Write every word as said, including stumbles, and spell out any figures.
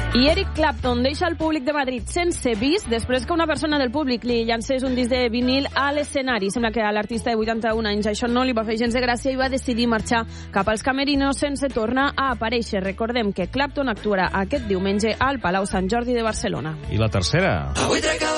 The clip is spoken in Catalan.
I Eric Clapton deixa el públic de Madrid sense vis després que una persona del públic li llancés un disc de vinil a l'escenari. Sembla que a l'artista de vuitanta-un anys això no li va fer gens de gràcia i va decidir marxar cap als camerinos sense tornar a aparèixer. Recordem que Clapton actuarà aquest diumenge al Palau Sant Jordi de Barcelona. I la tercera? Avui trec